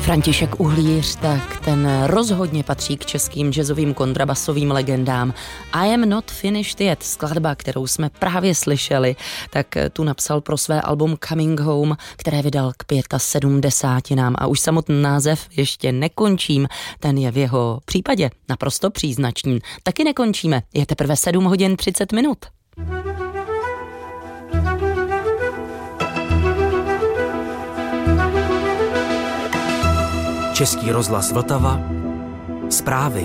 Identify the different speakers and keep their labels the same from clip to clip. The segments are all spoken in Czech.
Speaker 1: František Uhlíř, tak ten rozhodně patří k českým jazzovým kontrabasovým legendám. I am not finished yet, skladba, kterou jsme právě slyšeli, tak tu napsal pro své album Coming Home, které vydal k 75. a už samotný název Ještě nekončím, ten je v jeho případě naprosto příznačný. Taky nekončíme, je teprve 7 hodin 30 minut.
Speaker 2: Český rozhlas Vltava. Zprávy.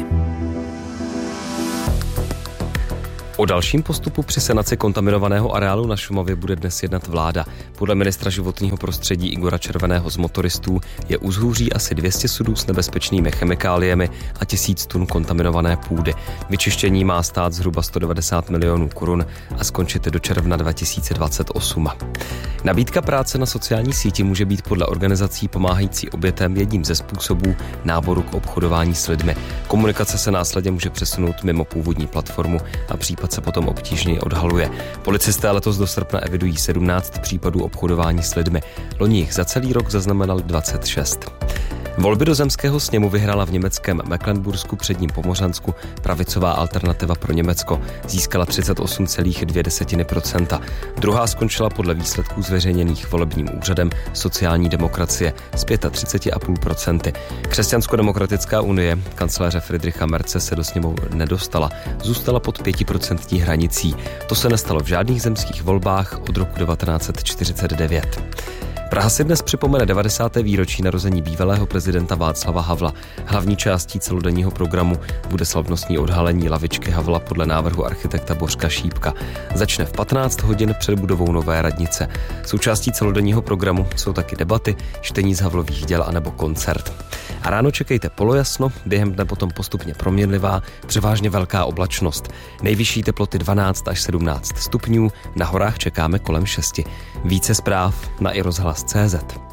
Speaker 3: O dalším postupu při sanaci kontaminovaného areálu na Šumavě bude dnes jednat vláda. Podle ministra životního prostředí Igora Červeného z motoristů je u Zhůří asi 200 sudů s nebezpečnými chemikáliemi a 1000 tun kontaminované půdy. Vyčištění má stát zhruba 190 milionů korun a skončit do června 2028. Nabídka práce na sociální síti může být podle organizací pomáhající obětem jedním ze způsobů náboru k obchodování s lidmi. Komunikace se následně může přesunout mimo původní platformu a případ se potom obtížněji odhaluje. Policisté letos do srpna evidují 17 případů obchodování s lidmi. Loni jich za celý rok zaznamenali 26. Volby do zemského sněmu vyhrála v německém Mecklenbursku předním Pomořansku pravicová Alternativa pro Německo. Získala 38,2%. Druhá skončila podle výsledků zveřejněných volebním úřadem sociální demokracie s 35,5%. Křesťansko-demokratická unie kancléře Friedricha Merze se do sněmu nedostala. Zůstala pod 5% hranicí. To se nestalo v žádných zemských volbách od roku 1949. Praha si dnes připomene 90. výročí narození bývalého prezidenta Václava Havla. Hlavní částí celodenního programu bude slavnostní odhalení lavičky Havla podle návrhu architekta Bořka Šípka. Začne v 15 hodin před budovou nové radnice. Součástí celodenního programu jsou taky debaty, čtení z Havlových děl anebo koncert. A ráno čekejte polojasno, během dne potom postupně proměnlivá, převážně velká oblačnost. Nejvyšší teploty 12 až 17 stupňů, na horách čekáme kolem 6. Více zpráv na iRozhlas.cz.